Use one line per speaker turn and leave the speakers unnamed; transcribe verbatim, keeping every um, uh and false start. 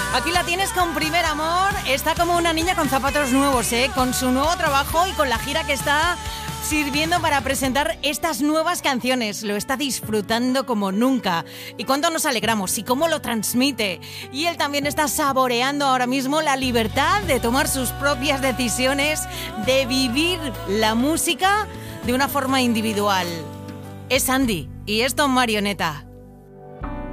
Aquí la tienes con Primer Amor. Está como una niña con zapatos nuevos, ¿eh? Con su nuevo trabajo y con la gira que está sirviendo para presentar estas nuevas canciones. Lo está disfrutando como nunca. Y cuánto nos alegramos y cómo lo transmite. Y él también está saboreando ahora mismo la libertad de tomar sus propias decisiones, de vivir la música de una forma individual. Es Andy y esto Marioneta.